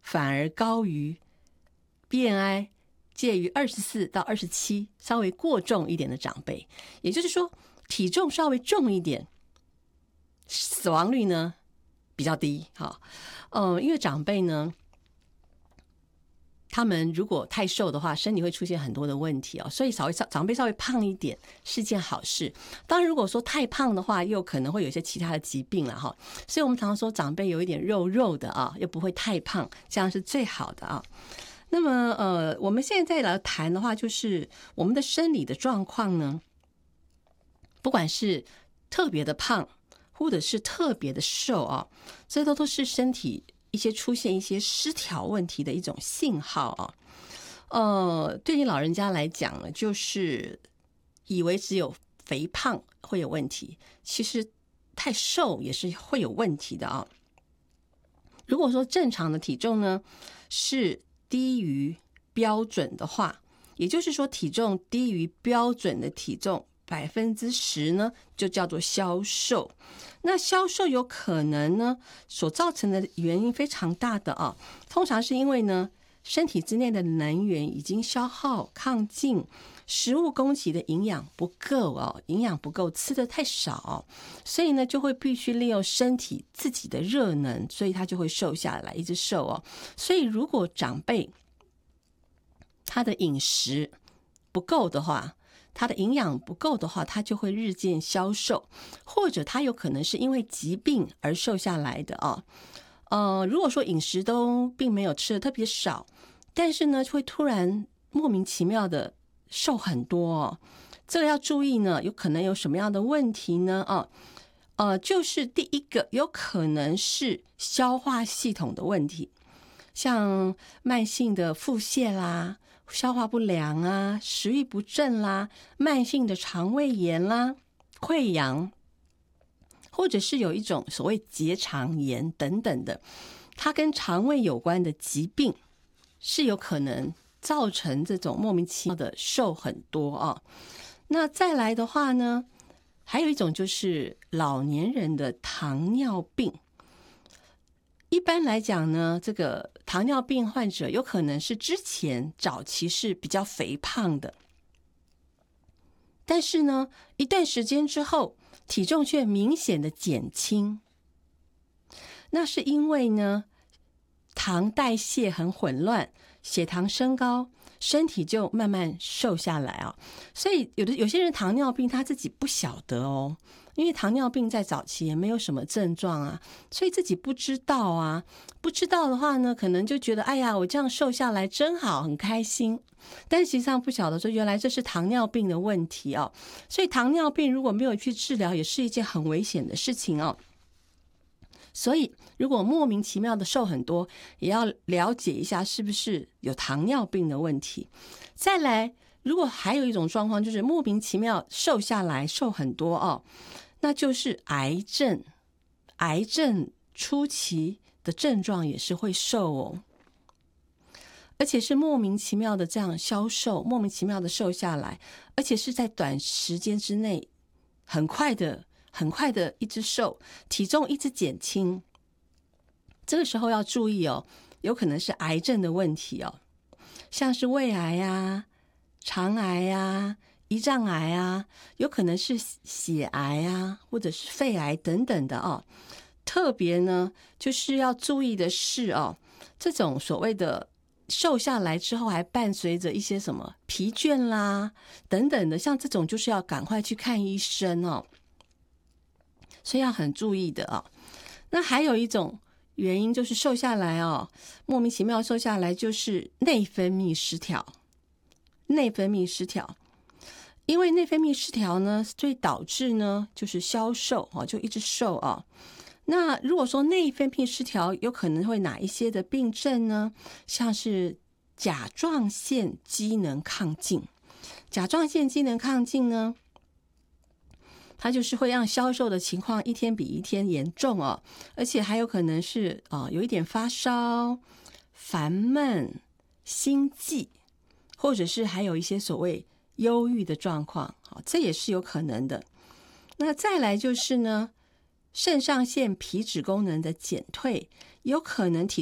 反而高于 BMI 介于24到27稍微过重一点的长辈，也就是说体重稍微重一点，死亡率呢比较低。因为长辈呢，他们如果太瘦的话，身体会出现很多的问题所以长辈稍微胖一点是件好事。当然如果说太胖的话，又可能会有一些其他的疾病了所以我们常常说长辈有一点肉肉的又不会太胖，这样是最好的那么我们现在来谈的话，就是我们的生理的状况呢，不管是特别的胖或者是特别的瘦这都是身体出现一些失调问题的一种信号对你老人家来讲呢，就是以为只有肥胖会有问题，其实太瘦也是会有问题的如果说正常的体重呢是低于标准的话，也就是说体重低于标准的体重10%呢，就叫做消瘦。那消瘦有可能呢，所造成的原因非常大的通常是因为呢，身体之内的能源已经消耗亢进，食物供给的营养不够营养不够，吃的太少所以呢，就会必须利用身体自己的热能，所以它就会瘦下来，一直瘦所以如果长辈他的饮食不够的话，他的营养不够的话，他就会日渐消瘦，或者他有可能是因为疾病而瘦下来的如果说饮食都并没有吃的特别少，但是呢会突然莫名其妙的瘦很多这个要注意呢，有可能有什么样的问题呢就是第一个有可能是消化系统的问题，像慢性的腹泻啦，消化不良食欲不振啦，慢性的肠胃炎啦，溃疡，或者是有一种所谓结肠炎等等的，它跟肠胃有关的疾病是有可能造成这种莫名其妙的瘦很多那再来的话呢，还有一种就是老年人的糖尿病。一般来讲呢，这个糖尿病患者有可能是之前早期是比较肥胖的，但是呢，一段时间之后，体重却明显的减轻。那是因为呢，糖代谢很混乱，血糖升高，身体就慢慢瘦下来所以有些人糖尿病他自己不晓得因为糖尿病在早期也没有什么症状所以自己不知道不知道的话呢，可能就觉得哎呀，我这样瘦下来真好，很开心。但实际上不晓得说，原来这是糖尿病的问题所以糖尿病如果没有去治疗，也是一件很危险的事情所以如果莫名其妙的瘦很多，也要了解一下是不是有糖尿病的问题。再来，如果还有一种状况，就是莫名其妙瘦下来，瘦很多那就是癌症。癌症初期的症状也是会瘦而且是莫名其妙的这样消瘦，莫名其妙的瘦下来，而且是在短时间之内很快的一直瘦，体重一直减轻。这个时候要注意有可能是癌症的问题像是胃癌肠癌胰脏癌有可能是血癌或者是肺癌等等的特别呢，就是要注意的是这种所谓的瘦下来之后还伴随着一些什么疲倦啦等等的，像这种就是要赶快去看医生所以要很注意的那还有一种原因就是瘦下来莫名其妙瘦下来，就是内分泌失调。因为内分泌失调呢，所以导致呢就是消瘦就一直瘦那如果说内分泌失调，有可能会哪一些的病症呢？像是甲状腺机能亢进。甲状腺机能亢进呢，它就是会让消瘦的情况一天比一天严重而且还有可能是有一点发烧、烦闷、心悸，或者是还有一些所谓忧郁的状况这也是有可能的。那再来就是呢，肾上腺皮质功能的减退，有可能体